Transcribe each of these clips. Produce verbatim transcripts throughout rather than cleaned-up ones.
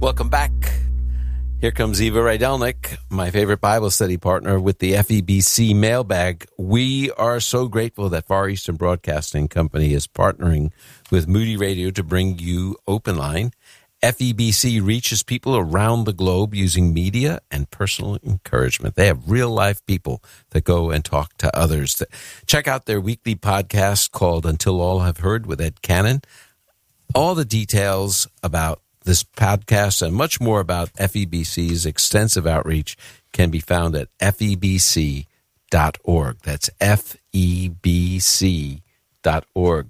Welcome back. Here comes Eva Rydelnik, my favorite Bible study partner with the F E B C mailbag. We are so grateful that Far Eastern Broadcasting Company is partnering with Moody Radio to bring you Open Line. F E B C reaches people around the globe using media and personal encouragement. They have real-life people that go and talk to others. Check out their weekly podcast called Until All Have Heard with Ed Cannon. All the details about this podcast and much more about F E B C's extensive outreach can be found at F E B C dot org. That's F E B C dot org.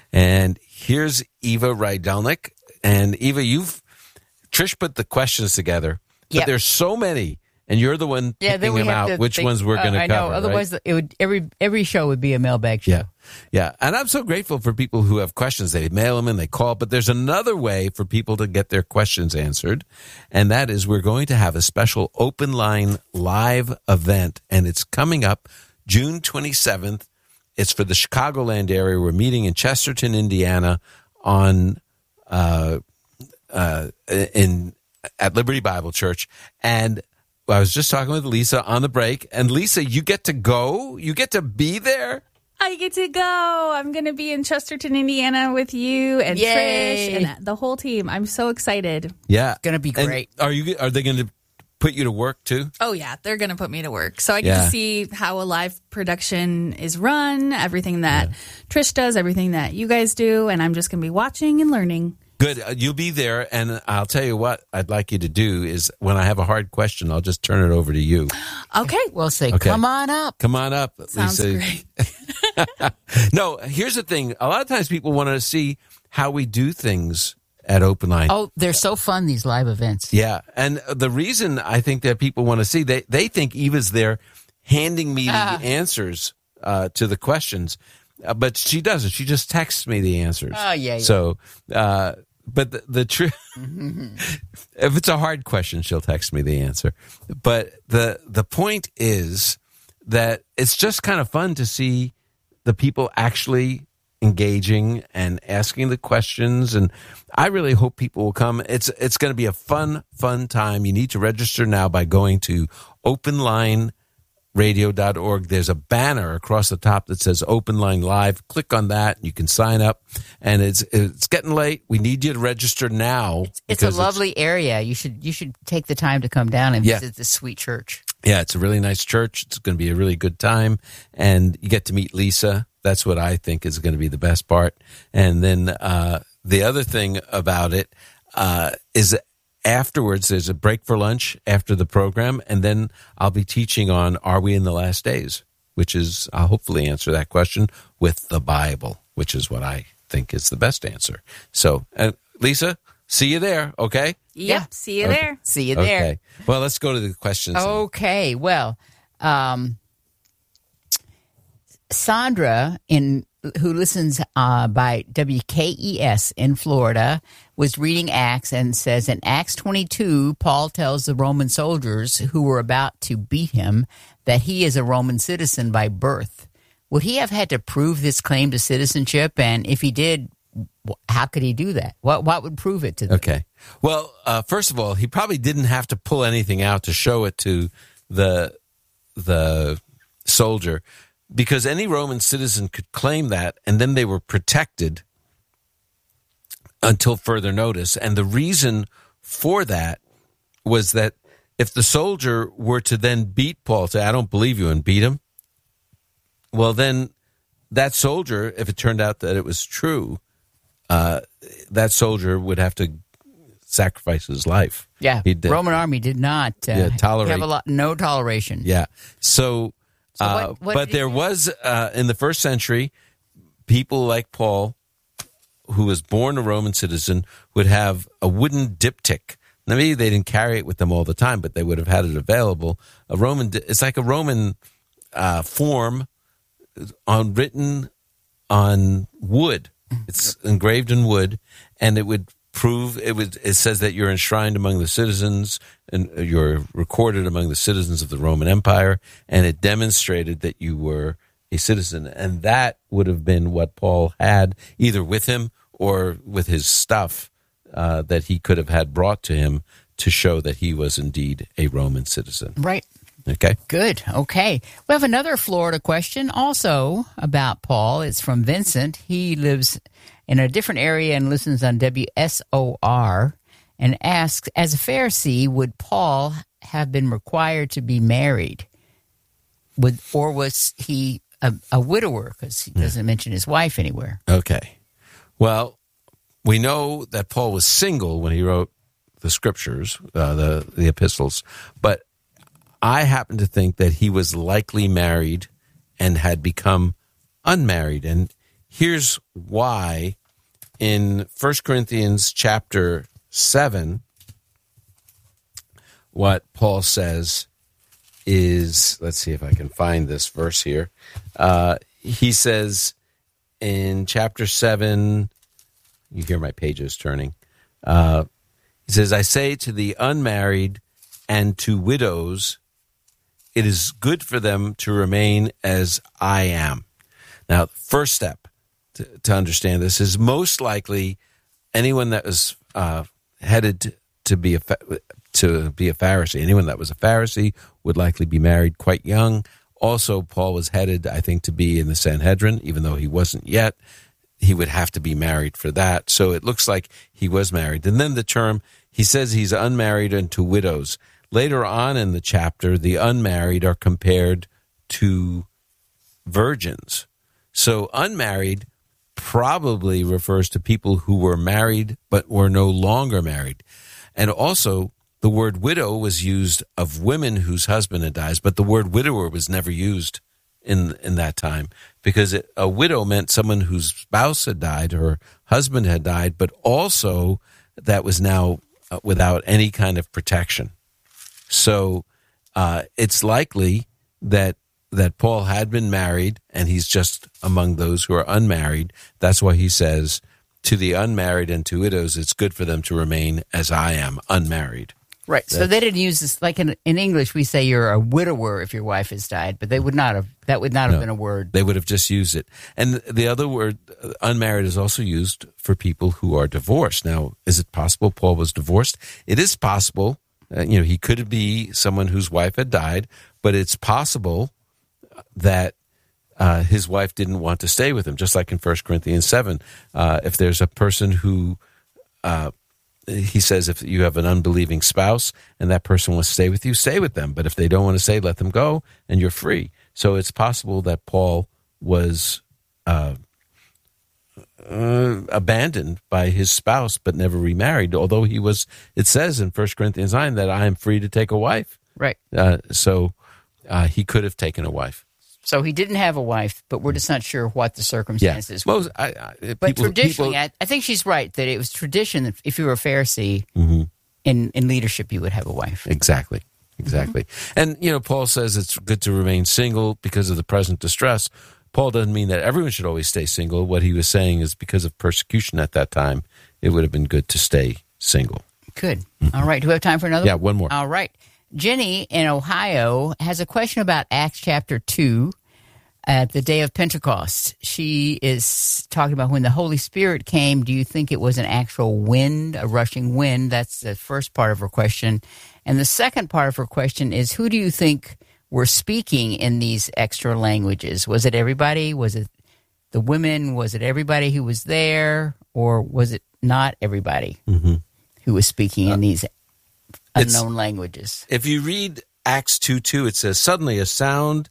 And here's Eva Rydelnik. And Eva, you've Trish put the questions together, but yep. there's so many, and you're the one yeah, picking them out. Which think, ones we're going to uh, cover? I know. Otherwise, right? it would every every show would be a mailbag show. Yeah, yeah. And I'm so grateful for people who have questions. They mail them and they call. But there's another way for people to get their questions answered, and that is we're going to have a special Open Line live event, and it's coming up June twenty-seventh. It's for the Chicagoland area. We're meeting in Chesterton, Indiana, on. Uh, uh, in at Liberty Bible Church, and I was just talking with Lisa on the break. And Lisa, you get to go. You get to be there. I get to go. I'm going to be in Chesterton, Indiana, with you and Yay. Trish and the whole team. I'm so excited. Yeah, it's going to be great. And are you? Are they going to put you to work too? Oh yeah, they're going to put me to work. So I get Yeah. to see how a live production is run, everything that Yeah. Trish does, everything that you guys do, and I'm just going to be watching and learning. Good. Uh, You'll be there, and I'll tell you what I'd like you to do is when I have a hard question, I'll just turn it over to you. Okay. We'll say, Okay. come on up. Come on up, Sounds Lisa. great. No, here's the thing. A lot of times people want to see how we do things at Open Line. Oh, they're so fun, these live events. Yeah, and the reason I think that people want to see, they, they think Eva's there handing me Ah. the answers uh, to the questions, uh, but she doesn't. She just texts me the answers. Oh, yeah, yeah. So, uh, but the, the truth, if it's a hard question, she'll text me the answer. But the the point is that it's just kind of fun to see the people actually engaging and asking the questions, and I really hope people will come. It's it's going to be a fun, fun time. You need to register now by going to open line radio dot org. There's a banner across the top that says Open Line Live. Click on that, and you can sign up. And it's it's getting late. We need you to register now. It's a because lovely area. You should you should take the time to come down and Yeah. visit this sweet church. Yeah, it's a really nice church. It's going to be a really good time, and you get to meet Lisa. That's what I think is going to be the best part. And then uh, the other thing about it uh, is afterwards, there's a break for lunch after the program, and then I'll be teaching on Are We in the Last Days, which is, I'll hopefully answer that question with the Bible, which is what I think is the best answer. So, uh, Lisa, see you there, okay? Yep. Yeah. See you Okay. there. See you there. Okay. Well, let's go to the questions. Okay, well, um, Sandra, in who listens uh, by W K E S in Florida, was reading Acts and says in Acts twenty-two, Paul tells the Roman soldiers who were about to beat him that he is a Roman citizen by birth. Would he have had to prove this claim to citizenship? And if he did, how could he do that? What what would prove it to them? Okay. Well, uh, first of all, he probably didn't have to pull anything out to show it to the the soldier, because any Roman citizen could claim that, and then they were protected until further notice. And the reason for that was that if the soldier were to then beat Paul, say, I don't believe you, and beat him, well, then that soldier, if it turned out that it was true, uh, that soldier would have to sacrifice his life. Yeah, He'd, uh, Roman army did not uh, Yeah, tolerate- have a lot, no toleration. Yeah. So, So uh, what- what but did there he- was, uh, in the first century, people like Paul, who was born a Roman citizen, would have a wooden diptych. Now, maybe they didn't carry it with them all the time, but they would have had it available. A Roman, di- it's like a Roman uh, form on written on wood. It's engraved in wood, and it would prove it would. It says that you're enshrined among the citizens, and you're recorded among the citizens of the Roman Empire, and it demonstrated that you were a citizen, and that would have been what Paul had either with him or with his stuff uh, that he could have had brought to him to show that he was indeed a Roman citizen. Right. Okay. Good. Okay. We have another Florida question also about Paul. It's from Vincent. He lives in a different area and listens on W S O R and asks, as a Pharisee, would Paul have been required to be married? Would, or was he a, a widower? Because he doesn't mention his wife anywhere. Okay. Well, we know that Paul was single when he wrote the scriptures, uh, the, the epistles, but I happen to think that he was likely married and had become unmarried. And here's why. In First Corinthians chapter seven, what Paul says is, let's see if I can find this verse here. Uh, he says in chapter seven, you hear my pages turning. Uh, he says, I say to the unmarried and to widows, it is good for them to remain as I am. Now, first step to, to understand this is most likely anyone that was uh, headed to be a to be a Pharisee, anyone that was a Pharisee would likely be married quite young. Also, Paul was headed, I think, to be in the Sanhedrin, even though he wasn't yet. He would have to be married for that. So it looks like he was married. And then the term, he says he's unmarried and to widows. Later on in the chapter, the unmarried are compared to virgins. So unmarried probably refers to people who were married but were no longer married. And also, the word widow was used of women whose husband had died, but the word widower was never used in in that time, because it, a widow meant someone whose spouse had died, her husband had died, but also that was now uh, without any kind of protection. So uh, it's likely that that Paul had been married, and he's just among those who are unmarried. That's why he says, to the unmarried and to widows, it's good for them to remain as I am, unmarried. Right. That's, so they didn't use this, like in, in English, we say you're a widower if your wife has died, but they would not have, that would not have no, been a word. They would have just used it. And the other word, uh, unmarried, is also used for people who are divorced. Now, is it possible Paul was divorced? It is possible. Uh, you know, he could be someone whose wife had died, but it's possible that uh, his wife didn't want to stay with him, just like in First Corinthians seven. Uh, if there's a person who, uh, he says, if you have an unbelieving spouse and that person wants to stay with you, stay with them. But if they don't want to stay, let them go, and you're free. So it's possible that Paul was uh, uh, abandoned by his spouse but never remarried, although he was, it says in First Corinthians nine that I am free to take a wife. Right. Uh, so uh, he could have taken a wife. So he didn't have a wife, but we're just not sure what the circumstances yeah. were. Well, I, I, but people, traditionally, people, I, I think she's right that it was tradition that if you were a Pharisee mm-hmm. in, in leadership, you would have a wife. Exactly. Exactly. Mm-hmm. And, you know, Paul says it's good to remain single because of the present distress. Paul doesn't mean that everyone should always stay single. What he was saying is because of persecution at that time, it would have been good to stay single. Good. Mm-hmm. All right. Do we have time for another Yeah, one? one more. All right. Jenny in Ohio has a question about Acts chapter two. At the day of Pentecost, she is talking about when the Holy Spirit came. Do you think it was an actual wind, a rushing wind? That's the first part of her question. And the second part of her question is, who do you think were speaking in these extra languages? Was it everybody? Was it the women? Was it everybody who was there? Or was it not everybody mm-hmm. who was speaking in these unknown languages? If you read Acts two two, it says, suddenly a sound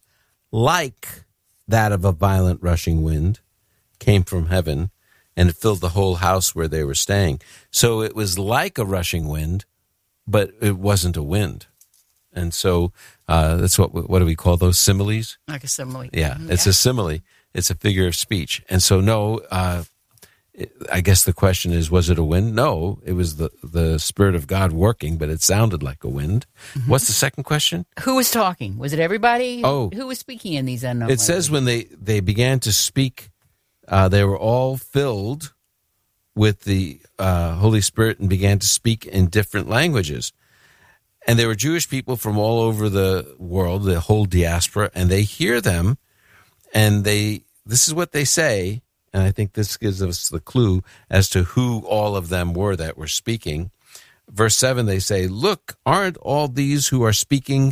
like that of a violent rushing wind came from heaven, and it filled the whole house where they were staying. So it was like a rushing wind, but it wasn't a wind. And so uh, that's what what do we call those, similes? Like a simile. Yeah, Mm-hmm. it's yeah. a simile. It's a figure of speech. And so no, uh, it, I guess the question is, was it a wind? No, it was the, the Spirit of God working, but it sounded like a wind. Mm-hmm. What's the second question? Who was talking? Was it everybody? Oh. Who was speaking in these unknown It languages? says when they, they began to speak, uh, they were all filled with the uh, Holy Spirit and began to speak in different languages. And there were Jewish people from all over the world, the whole diaspora, and they hear them, and they this is what they say. and I think this gives us the clue as to who all of them were that were speaking. Verse seven, they say, "Look, aren't all these who are speaking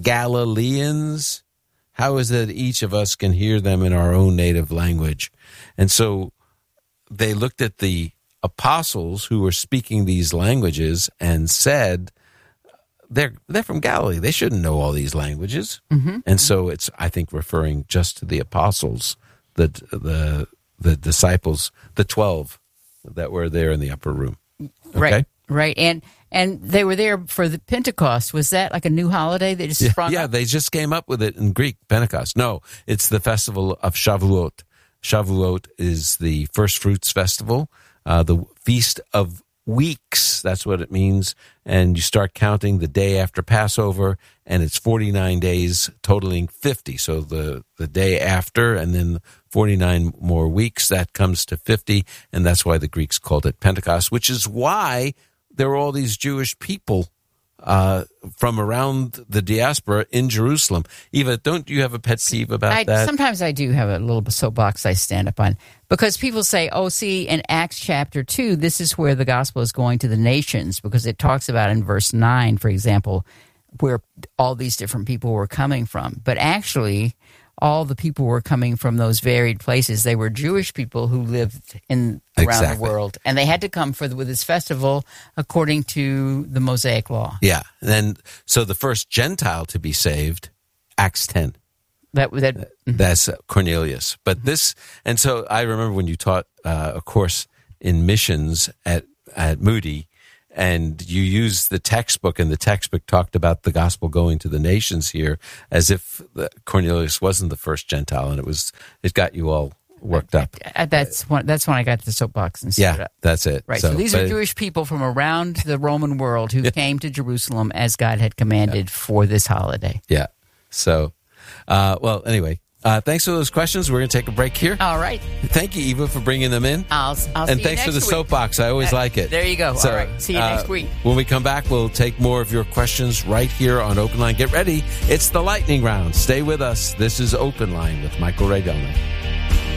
Galileans? How is it that each of us can hear them in our own native language?" And so they looked at the apostles who were speaking these languages and said, they're they're from Galilee. They shouldn't know all these languages. Mm-hmm. And so it's, I think, referring just to the apostles, the the the disciples, the twelve that were there in the upper room. Okay? Right, right. And and they were there for the Pentecost. Was that like a new holiday that just Yeah, sprung yeah, up? they just came up with it in Greek, Pentecost. No, it's the festival of Shavuot. Shavuot is the first fruits festival, uh, the feast of weeks. That's what it means. And you start counting the day after Passover, and it's forty-nine days, totaling fifty. So the, the day after, and then forty-nine more weeks, that comes to fifty. And that's why the Greeks called it Pentecost, which is why there were all these Jewish people uh, from around the diaspora in Jerusalem. Eva, don't you have a pet peeve about I, that? Sometimes I do have a little soapbox I stand up on, because people say, oh, see, in Acts chapter two, this is where the gospel is going to the nations, because it talks about in verse nine, for example, where all these different people were coming from. But actually, all the people were coming from those varied places. They were Jewish people who lived in around Exactly. the world, and they had to come for the, with this festival according to the Mosaic law. Yeah. And so the first Gentile to be saved, Acts ten. That that That's Cornelius. But this, and so I remember when you taught uh, a course in missions at, at Moody, and you used the textbook, and the textbook talked about the gospel going to the nations here as if the, Cornelius wasn't the first Gentile, and it was, it got you all worked up. Uh, That's when, that's when I got the soapbox and stood Yeah, up. that's it. Right. So, these but- are Jewish people from around the Roman world who came to Jerusalem as God had commanded for this holiday. Yeah. So, uh, well, anyway, uh, thanks for those questions. We're going to take a break here. All right. Thank you, Eva, for bringing them in. I'll, I'll and see thanks you for the next week. soapbox. I always Uh, like it. there you go. So, All right. See you uh, next week. When we come back, we'll take more of your questions right here on Open Line. Get ready. It's the lightning round. Stay with us. This is Open Line with Michael Ray Delnick.